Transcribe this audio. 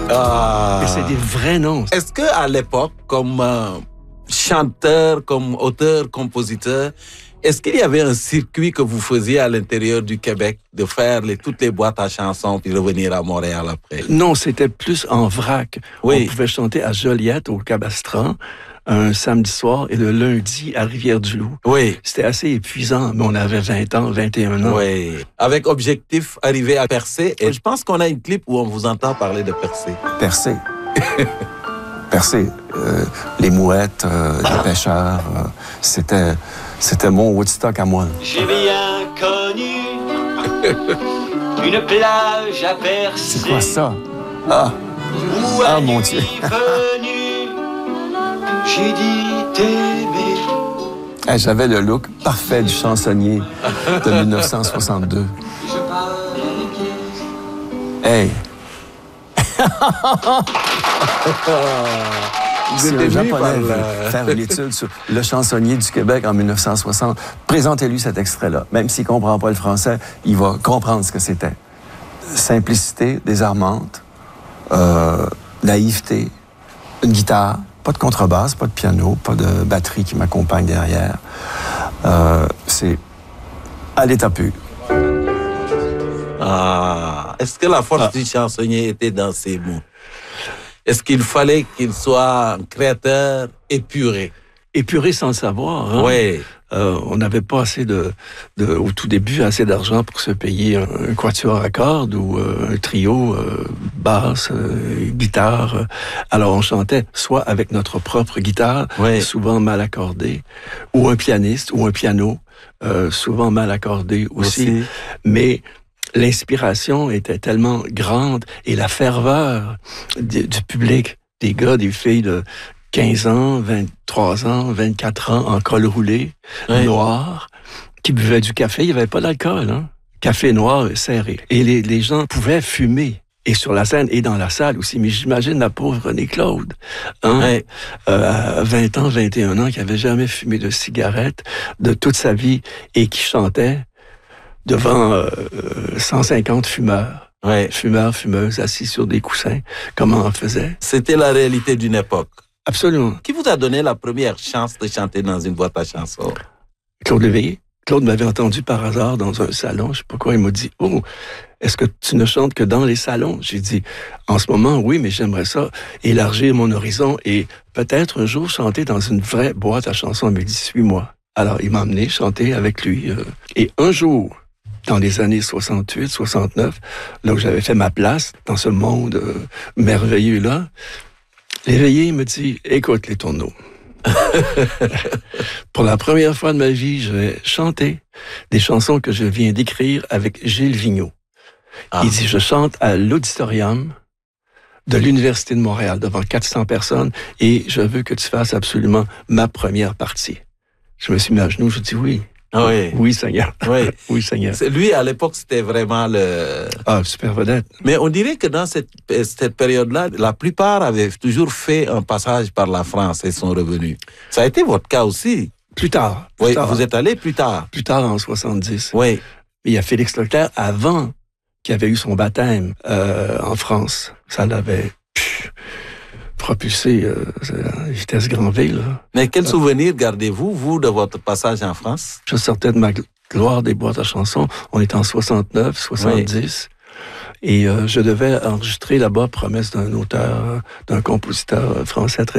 Ah. Et c'est des vrais noms. Est-ce qu'à l'époque, comme chanteur, comme auteur, compositeur, est-ce qu'il y avait un circuit que vous faisiez à l'intérieur du Québec de faire toutes les boîtes à chansons puis revenir à Montréal après? Non, c'était plus en vrac. Oui. On pouvait chanter à Joliette, au Cabastran, un samedi soir et le lundi à Rivière-du-Loup. Oui. C'était assez épuisant, mais on avait 20 ans, 21 ans. Oui. Avec objectif, arriver à percer. Et je pense qu'on a une clip où on vous entend parler de percer. Percer. Percer. Les mouettes, les pêcheurs, c'était mon Woodstock à moi. J'ai bien connu une plage à percer. C'est quoi ça? Ah! Ah, mon Dieu! Venu, j'ai dit t'aimer. Hey, j'avais le look parfait du chansonnier de 1962. Hey! Si un Japonais veut faire une étude sur le chansonnier du Québec en 1960, présentez-lui cet extrait-là. Même s'il ne comprend pas le français, il va comprendre ce que c'était. Simplicité désarmante, naïveté, une guitare, pas de contrebasse, pas de piano, pas de batterie qui m'accompagne derrière. C'est à l'état pur. Ah, est-ce que la force du chansonnier était dans ses mots? Est-ce qu'il fallait qu'il soit un créateur épuré? Épuré sans le savoir. Hein? Oui. On n'avait pas assez au tout début, assez d'argent pour se payer un quatuor à cordes ou un trio, basse, guitare. Alors on chantait soit avec notre propre guitare, souvent mal accordée, ou un pianiste ou un piano, souvent mal accordé aussi. Mais l'inspiration était tellement grande et la ferveur du public, des gars, des filles de 15 ans, 23 ans, 24 ans, en col roulé, noir, qui buvaient du café. Il n'y avait pas d'alcool, hein? Café noir serré. Et les gens pouvaient fumer. Et sur la scène et dans la salle aussi. Mais j'imagine la pauvre René-Claude, hein? À 20 ans, 21 ans, qui n'avait jamais fumé de cigarette de toute sa vie et qui chantait devant 150 fumeurs. Fumeurs, fumeuses, assis sur des coussins. Comment on faisait? C'était la réalité d'une époque. Absolument. Qui vous a donné la première chance de chanter dans une boîte à chansons? Claude Léveillé. Claude m'avait entendu par hasard dans un salon. Je sais pas quoi. Il m'a dit, « Oh, est-ce que tu ne chantes que dans les salons? » J'ai dit, « En ce moment, oui, mais j'aimerais ça élargir mon horizon et peut-être un jour chanter dans une vraie boîte à chansons. » Il m'a dit, « Suis-moi. » Alors, il m'a emmené chanter avec lui. Et un jour, dans les années 68, 69, là où j'avais fait ma place dans ce monde merveilleux-là, Léveillé me dit, écoute les tourneaux. Pour la première fois de ma vie, je vais chanter des chansons que je viens d'écrire avec Gilles Vigneault. Il dit, je chante à l'auditorium de l'Université de Montréal devant 400 personnes et je veux que tu fasses absolument ma première partie. Je me suis mis à genoux, je dis oui. Oui, Seigneur. Oui, Seigneur. Lui, à l'époque, c'était vraiment le... super vedette. Mais on dirait que dans cette période-là, la plupart avaient toujours fait un passage par la France et sont revenus. Ça a été votre cas aussi. Plus tard. Vous êtes allé plus tard. Plus tard, en 70. Oui. Il y a Félix Leclerc, avant, qui avait eu son baptême en France. Ça l'avait... propulsé à vitesse grand V. Là. Mais quel souvenir gardez-vous, vous, de votre passage en France? Je sortais de ma gloire des boîtes à chansons. On était en 69, 70. Et je devais enregistrer là-bas Promesse d'un auteur, d'un compositeur français très